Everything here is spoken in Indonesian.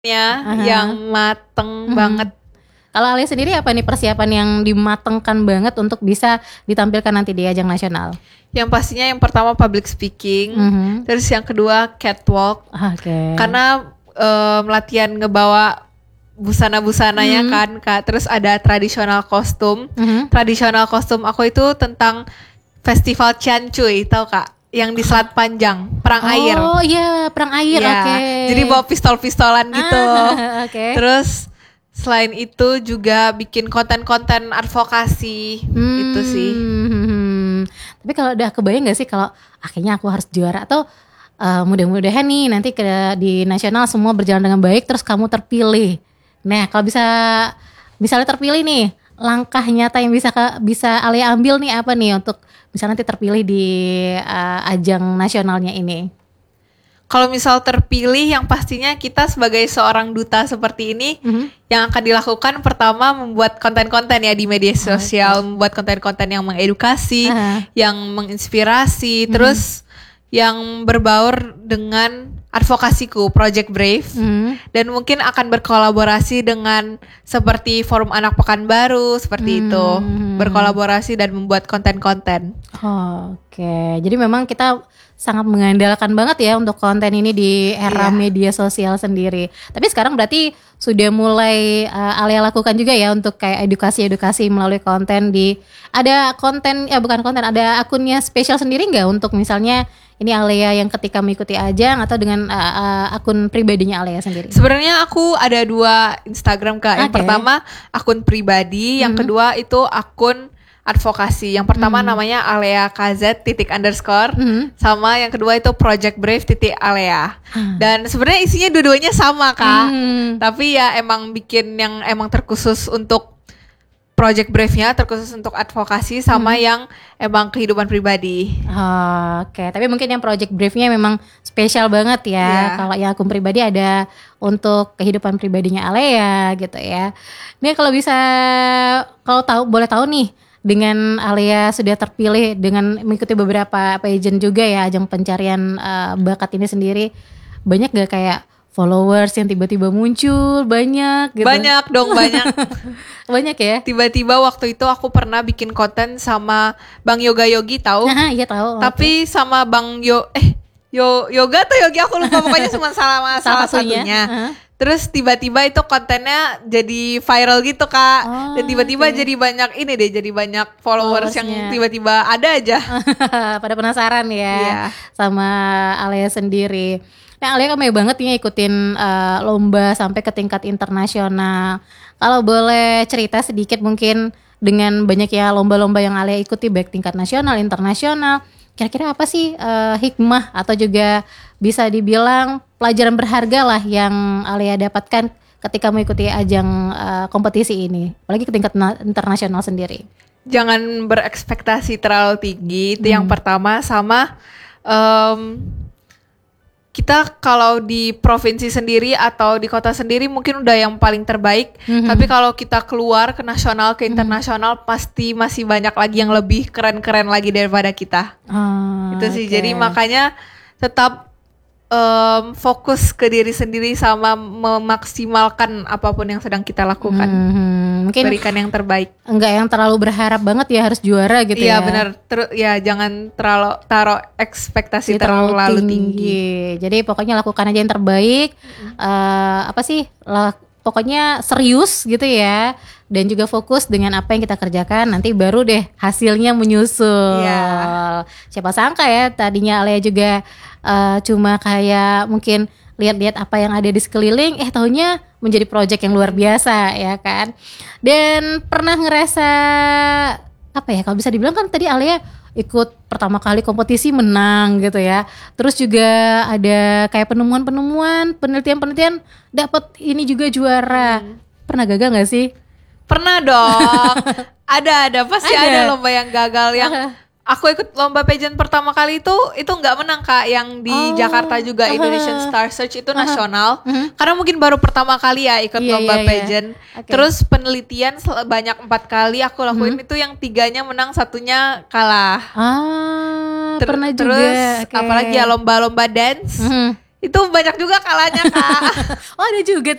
yang mateng banget. Kalau Alia sendiri apa nih persiapan yang dimatengkan banget untuk bisa ditampilkan nanti di ajang nasional? Yang pastinya yang pertama public speaking, terus yang kedua catwalk. Oke. Karena latihan ngebawa busana-busananya kan Kak. Terus ada tradisional kostum. Tradisional kostum aku itu tentang festival Ciancuy, tahu Kak? Yang di Selat Panjang, perang air. Oh iya, perang air. Ya, Oke. jadi bawa pistol-pistolan gitu. Oke. Terus selain itu juga bikin konten-konten advokasi itu sih. Tapi kalau udah kebayang gak sih kalau akhirnya aku harus juara atau mudah-mudahan nih nanti di nasional semua berjalan dengan baik terus kamu terpilih. Nah kalau misalnya terpilih nih, langkah nyata yang bisa Alia ambil nih apa nih untuk misalnya nanti terpilih di ajang nasionalnya ini? Kalau misal terpilih, yang pastinya kita sebagai seorang duta seperti ini, yang akan dilakukan pertama membuat konten-konten ya di media sosial, membuat konten-konten yang mengedukasi, yang menginspirasi, terus yang berbaur dengan advokasiku Project Brave, dan mungkin akan berkolaborasi dengan seperti Forum Anak Pekanbaru seperti itu, berkolaborasi dan membuat konten-konten. Oke, jadi memang kita sangat mengandalkan banget ya untuk konten ini di era media sosial sendiri. Tapi sekarang berarti sudah mulai Alia lakukan juga ya untuk kayak edukasi melalui konten ada akunnya spesial sendiri nggak untuk misalnya ini Alia yang ketika mengikuti ajang atau dengan akun pribadinya Alia sendiri? Sebenarnya aku ada 2 Instagram Kak. Yang pertama akun pribadi, yang kedua itu akun advokasi. Yang pertama namanya Alea KZ _, sama yang kedua itu Project Brave _Alea. Dan sebenarnya isinya dua-duanya sama Kak. Tapi ya emang bikin yang emang terkhusus untuk Project Brave-nya, terkhusus untuk advokasi, sama yang emang kehidupan pribadi. Oke, tapi mungkin yang Project Brave-nya memang spesial banget ya. Kalau yang akun pribadi ada untuk kehidupan pribadinya Alea gitu ya. Ini kalau boleh tahu nih, dengan Alia sudah terpilih dengan mengikuti beberapa pageant juga ya, ajang pencarian bakat ini sendiri, banyak gak kayak followers yang tiba-tiba muncul banyak gitu? Banyak dong, banyak. Banyak ya? Tiba-tiba waktu itu aku pernah bikin konten sama Bang Yoga Yogi, tahu? Iya tahu. Tapi sama Bang Yoga atau Yogi aku lupa, pokoknya cuma salah satunya. Terus tiba-tiba itu kontennya jadi viral gitu Kak. Dan tiba-tiba jadi banyak followers yang tiba-tiba ada aja. Pada penasaran ya sama Alia sendiri. Nah Alia kan banyak banget nih ikutin lomba sampai ke tingkat internasional. Kalau boleh cerita sedikit mungkin dengan banyaknya lomba-lomba yang Alia ikuti baik tingkat nasional, internasional, kira-kira apa sih hikmah atau juga bisa dibilang pelajaran berharga lah yang Alia dapatkan ketika mengikuti ajang kompetisi ini, apalagi ke tingkat internasional sendiri? Jangan berekspektasi terlalu tinggi, itu yang pertama. Sama kita kalau di provinsi sendiri atau di kota sendiri mungkin udah yang paling terbaik, tapi kalau kita keluar ke nasional, ke internasional, pasti masih banyak lagi yang lebih keren-keren lagi daripada kita. Itu sih, jadi makanya tetap fokus ke diri sendiri sama memaksimalkan apapun yang sedang kita lakukan. Mungkin berikan yang terbaik. Enggak yang terlalu berharap banget ya harus juara gitu ya. Iya benar. Jangan terlalu taruh ekspektasi terlalu tinggi. Jadi pokoknya lakukan aja yang terbaik. Pokoknya serius gitu ya. Dan juga fokus dengan apa yang kita kerjakan, nanti baru deh hasilnya menyusul. Siapa sangka ya tadinya Alia juga cuma kayak mungkin lihat-lihat apa yang ada di sekeliling, taunya menjadi project yang luar biasa ya kan. Dan pernah ngerasa kalau bisa dibilang kan tadi Alia ikut pertama kali kompetisi menang gitu ya. Terus juga ada kayak penelitian-penelitian dapat ini juga juara. Pernah gagal gak sih? Pernah dong. ada pasti ada lomba yang gagal. Yang aku ikut lomba pageant pertama kali itu nggak menang Kak, yang di Jakarta juga, Indonesian Star Search itu nasional. Karena mungkin baru pertama kali ya ikut lomba pageant. Terus penelitian banyak 4 kali aku lakuin, itu yang 3-nya menang, 1-nya kalah. Pernah juga. Terus apalagi ya lomba-lomba dance. Itu banyak juga kalanya Kak. Oh ada juga